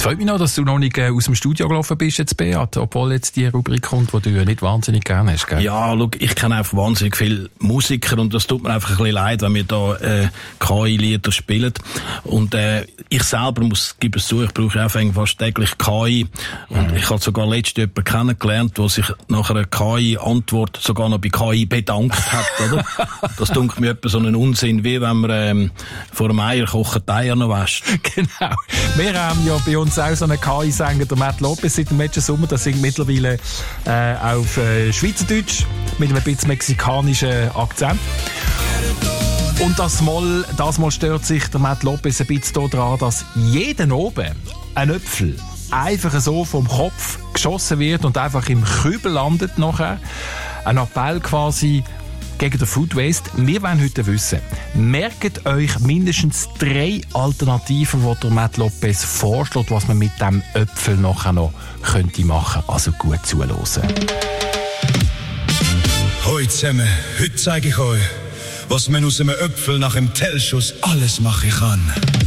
freut mich noch, dass du noch nicht aus dem Studio gelaufen bist, jetzt, Beat, obwohl jetzt die Rubrik kommt, die du ja nicht wahnsinnig gerne hast, gell? Ja, schau, ich kenne einfach wahnsinnig viele Musiker und das tut mir einfach ein bisschen leid, wenn wir da KI-Lieder spielen. Und ich selber gebe es zu, ich brauche einfach fast täglich KI. Und ich habe sogar letztens jemanden kennengelernt, der sich nach einer KI-Antwort sogar noch bei KI bedankt hat, oder? Das dunkelt mir etwa so einen Unsinn, wie wenn man vor einem Eierkochen die Eier noch wäscht. Genau. Wir haben ja bei uns auch so einen KI-Sänger, der Matt Lopez, seit dem letzten Sommer. Der singt mittlerweile auf Schweizerdeutsch mit einem bisschen mexikanischen Akzent. Und das Mal stört sich der Matt Lopez ein bisschen daran, dass jeden oben ein Äpfel einfach so vom Kopf geschossen wird und einfach im Kübel landet nachher. Ein Appell quasi gegen den Food Waste. Wir wollen heute wissen, merkt euch mindestens 3 Alternativen, die der Matt Lopez vorschlägt, was man mit dem Äpfel nachher noch könnte machen. Also gut zuhören. Heute zusammen, heute zeige ich euch, was man aus einem Äpfel nach dem Tellschuss alles machen kann.